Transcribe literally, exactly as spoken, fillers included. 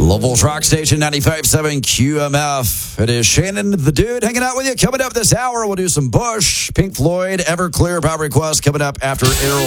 Louisville's Rock Station ninety-five point seven Q M F. It is Shannon the Dude hanging out with you. Coming up this hour, we'll do some Bush, Pink Floyd, Everclear, Power Request coming up after Errol